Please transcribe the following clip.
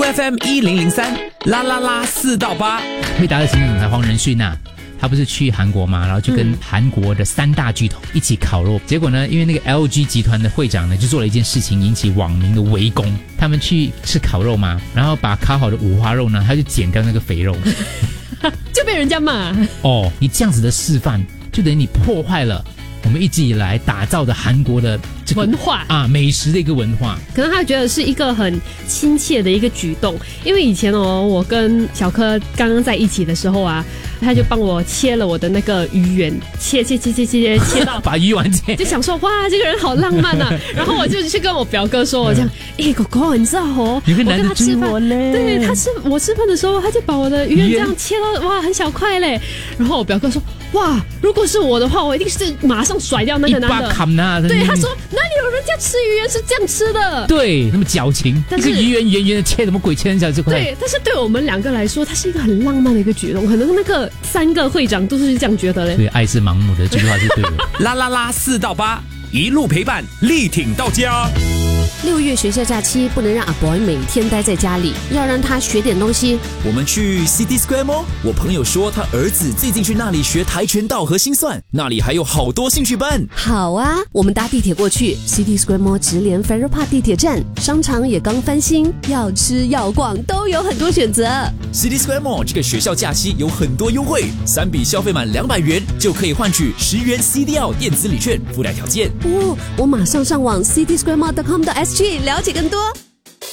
FM1003啦啦啦4到8， 惠达的行政总裁黄仁勋啊，他不是去韩国嘛，然后就跟韩国的3大巨头一起烤肉。结果呢，因为那个 LG 集团的会长呢，就做了一件事情，引起网民的围攻。他们去吃烤肉嘛，然后把烤好的五花肉呢，他就剪掉那个肥肉， 就被人家骂。 哦，你这样子的示范，就等于你破坏了我们一直以来打造的韩国的这个文化啊，美食的一个文化。 可能他觉得是一个很亲切的一个举动，因为以前我跟小柯刚刚在一起的时候啊，他就帮我切了我的那个鱼圆，切到把鱼丸切， 就想说哇，这个人好浪漫啊。然后我就去跟我表哥说，我这样，狗狗，你知道有个男的我跟他吃饭，对我吃饭的时候，他就把我的鱼圆这样切到哇很小块嘞。然后我表哥说，哇，如果是我的话，我一定是马上甩掉那个男的。对，他说哪里有人家吃鱼圆是这样吃的？ 对，那么矫情，一个鱼圆圆圆的切什么鬼，切成小这块。 对，但是对我们2个来说，它是一个很浪漫的一个举动。可能那个3个会长都是这样觉得嘞。 对，爱是盲目的，这句话是对的。 啦啦啦4到8，一路陪伴，力挺到家。 6月学校假期不能让阿 boy 每天待在家里，要让他学点东西。 我们去 City Square Mall， 我朋友说他儿子最近去那里学跆拳道和心算，那里还有好多兴趣班。 好啊，我们搭地铁过去 City Square Mall 直连 Farrer Park 地铁站，商场也刚翻新，要吃要逛都有很多选择。 City Square Mall 这个学校假期有很多优惠，3笔消费满200元就可以换取10元 CDL 电子礼券，附带条件。 我马上上网 citysquaremall.com.sg 了解更多。